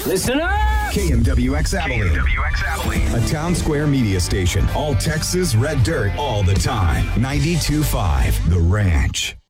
Listen up! KMWX Abilene. A Town Square media station. All Texas red dirt all the time. 92.5 The Ranch.